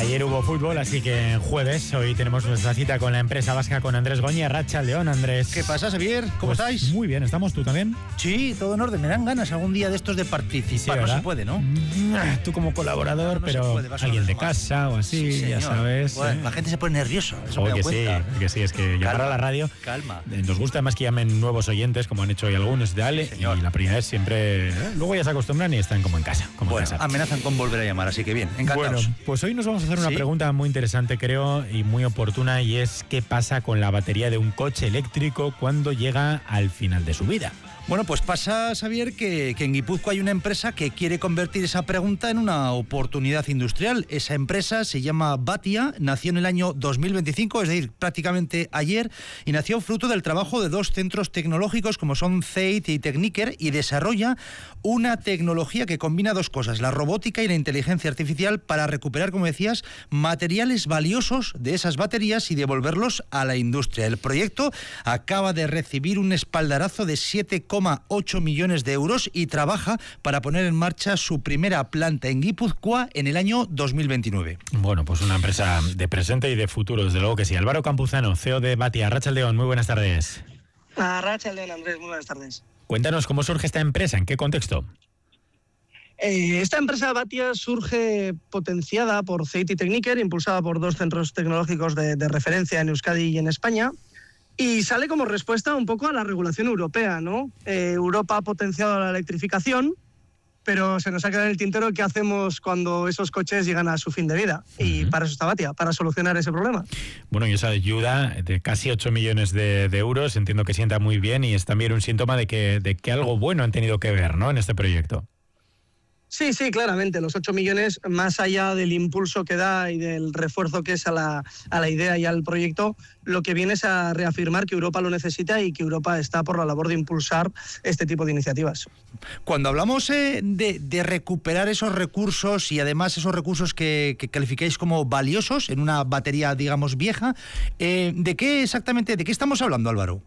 Ayer hubo fútbol, así que jueves, hoy tenemos nuestra cita con la empresa vasca, con Andrés Goñi, Arratsaldeon, Andrés. ¿Qué pasa, Xavier? ¿Cómo estáis? Muy bien, ¿estamos tú también? Sí, todo en orden. Me dan ganas algún día de estos de participar. Sí, no se puede, ¿no? Tú como colaborador, No pero puede, alguien de casa o así, sí, ya sabes. Bueno, la gente se pone nerviosa. Eso me he dado cuenta. Que sí, es que llamar a la radio. Calma. Nos gusta además que llamen nuevos oyentes, como han hecho hoy algunos de Ale, y la primera vez siempre. Luego ya se acostumbran y están como en casa. Amenazan con volver a llamar, así que bien, encantados. Bueno, pues hoy nos vamos a hacer una pregunta muy interesante, creo, y muy oportuna, y es ¿qué pasa con la batería de un coche eléctrico cuando llega al final de su vida? Bueno, pues pasa, Xavier, que en Guipúzcoa hay una empresa que quiere convertir esa pregunta en una oportunidad industrial. Esa empresa se llama Batia, nació en el año 2025, es decir, prácticamente ayer, y nació fruto del trabajo de dos centros tecnológicos como son CEIT y Techniker, y desarrolla una tecnología que combina dos cosas, la robótica y la inteligencia artificial, para recuperar, como decías, materiales valiosos de esas baterías y devolverlos a la industria. El proyecto acaba de recibir un espaldarazo de 7,8 millones de euros y trabaja para poner en marcha su primera planta en Guipúzcoa en el año 2029. Bueno, pues una empresa de presente y de futuro, desde luego que sí. Álvaro Campuzano, CEO de Batia. Arratsaldeon, muy buenas tardes. Arratsaldeon, Andrés, muy buenas tardes. Cuéntanos cómo surge esta empresa, ¿en qué contexto? Esta empresa Batia surge potenciada por CEIT y Techniker, impulsada por dos centros tecnológicos de referencia en Euskadi y en España, y sale como respuesta un poco a la regulación europea, ¿no? Europa ha potenciado la electrificación, pero se nos ha quedado en el tintero qué hacemos cuando esos coches llegan a su fin de vida. Y para eso está Batia, para solucionar ese problema. Bueno, y esa ayuda de casi 8 millones de euros, entiendo que sienta muy bien, y es también un síntoma de que algo bueno han tenido que ver, ¿no?, en este proyecto. Sí, claramente. Los 8 millones, más allá del impulso que da y del refuerzo que es a la idea y al proyecto, lo que viene es a reafirmar que Europa lo necesita y que Europa está por la labor de impulsar este tipo de iniciativas. Cuando hablamos de recuperar esos recursos, y además esos recursos que calificáis como valiosos en una batería, digamos, vieja, ¿de qué estamos hablando, Álvaro?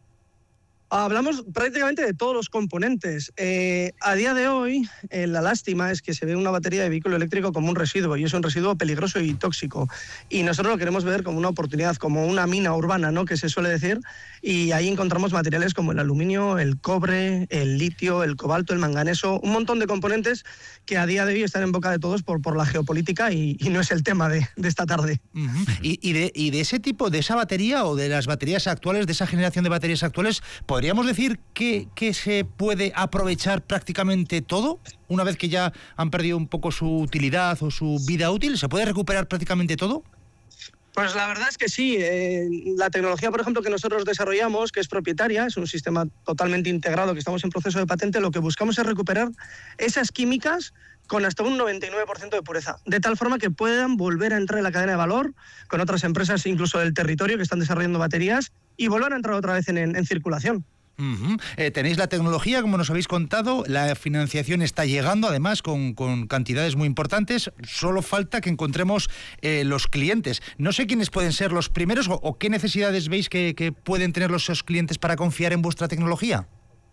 Hablamos prácticamente de todos los componentes. A día de hoy, la lástima es que se ve una batería de vehículo eléctrico como un residuo, y es un residuo peligroso y tóxico. Y nosotros lo queremos ver como una oportunidad, como una mina urbana, ¿no?, que se suele decir, y ahí encontramos materiales como el aluminio, el cobre, el litio, el cobalto, el manganeso, un montón de componentes que a día de hoy están en boca de todos por la geopolítica, y no es el tema de esta tarde. Uh-huh. Y de ese tipo, de esa batería, o de las baterías actuales, de esa generación de baterías actuales, ¿podríamos decir que se puede aprovechar prácticamente todo? Una vez que ya han perdido un poco su utilidad o su vida útil, ¿se puede recuperar prácticamente todo? Pues la verdad es que sí. La tecnología, por ejemplo, que nosotros desarrollamos, que es propietaria, es un sistema totalmente integrado que estamos en proceso de patente, lo que buscamos es recuperar esas químicas con hasta un 99% de pureza, de tal forma que puedan volver a entrar en la cadena de valor con otras empresas, incluso del territorio, que están desarrollando baterías, y vuelvan a entrar otra vez en circulación. Uh-huh. Tenéis la tecnología, como nos habéis contado, la financiación está llegando, además, con cantidades muy importantes. Solo falta que encontremos los clientes. No sé quiénes pueden ser los primeros o qué necesidades veis que pueden tener los clientes para confiar en vuestra tecnología.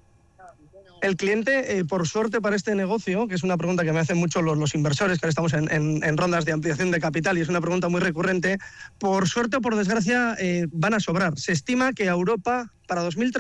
El cliente, por suerte para este negocio, que es una pregunta que me hacen mucho los inversores, que ahora estamos en rondas de ampliación de capital, y es una pregunta muy recurrente, por suerte o por desgracia van a sobrar. Se estima que a Europa para 2030